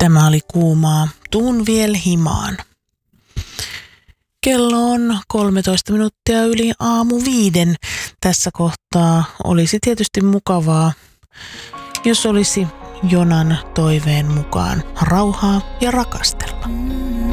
Tämä oli Kuumaa. Tuun viel himaan. Kello on 13 minuuttia yli 5:00. Tässä kohtaa olisi tietysti mukavaa, jos olisi Jonan toiveen mukaan rauhaa ja rakastella.